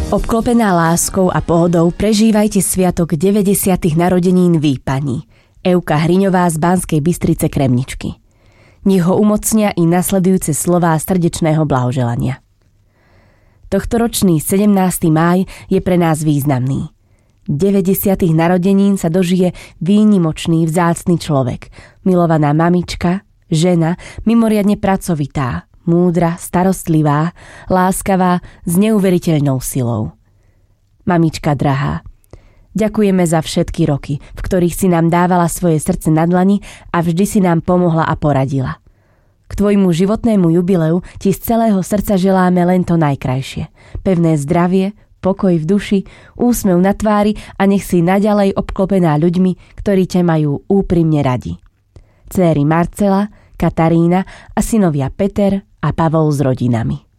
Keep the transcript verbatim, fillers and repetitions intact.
Obklopená láskou a pohodou prežívajte sviatok deväťdesiatych narodenín vy, pani. Euka Hriňová z Banskej Bystrice Kremničky. Nech ho umocnia i nasledujúce slová srdečného blahoželania. Tohtoročný sedemnásteho máj je pre nás významný. deväťdesiatych narodenín sa dožije výnimočný vzácny človek, milovaná mamička, žena, mimoriadne pracovitá, múdra, starostlivá, láskavá, s neuveriteľnou silou. Mamička drahá, ďakujeme za všetky roky, v ktorých si nám dávala svoje srdce na dlani a vždy si nám pomohla a poradila. K tvojmu životnému jubileu ti z celého srdca želáme len to najkrajšie. Pevné zdravie, pokoj v duši, úsmev na tvári a nech si naďalej obklopená ľuďmi, ktorí ťa majú úprimne radi. Céry Marcela, Katarína a synovia Peter a Pavol s rodinami.